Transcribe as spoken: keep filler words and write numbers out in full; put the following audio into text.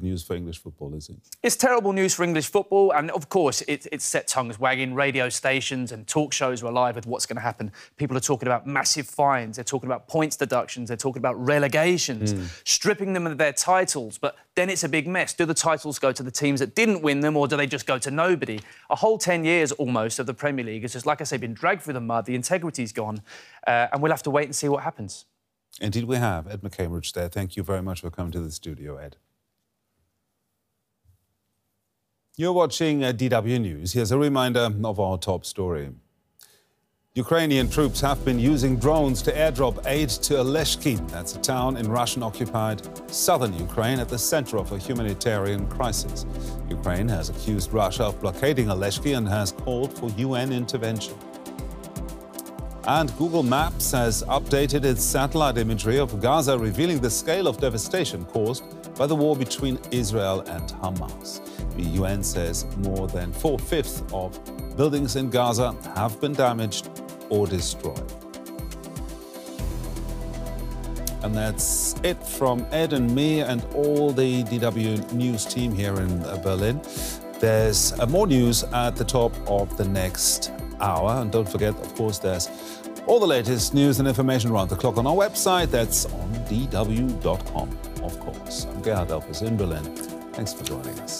news for English football, is it? It's terrible news for English football, and of course it, it's set tongues wagging. Radio stations and talk shows are alive with what's going to happen. People are talking about massive fines, they're talking about points deductions, they're talking about relegations, mm. stripping them of their titles, but then it's a big mess. Do the titles go to the teams that didn't win them, or do they just go to nobody? A whole ten years almost of the Premier League has just, like I say, been dragged through the mud, the integrity's gone, uh, and we'll have to wait and see what happens. Indeed we have. Ed McCambridge there. Thank you very much for coming to the studio, Ed. You're watching uh, D W News. Here's a reminder of our top story. Ukrainian troops have been using drones to airdrop aid to Oleshki. That's a town in Russian-occupied southern Ukraine at the center of a humanitarian crisis. Ukraine has accused Russia of blockading Oleshki and has called for U N intervention. And Google Maps has updated its satellite imagery of Gaza, revealing the scale of devastation caused by the war between Israel and Hamas. The U N says more than four-fifths of buildings in Gaza have been damaged or destroyed. And that's it from Ed and me and all the D W News team here in Berlin. There's uh, more news at the top of the next hour. And don't forget, of course, there's all the latest news and information around the clock on our website. That's on D W dot com, of course. I'm Gerhard Elpers in Berlin. Thanks for joining us.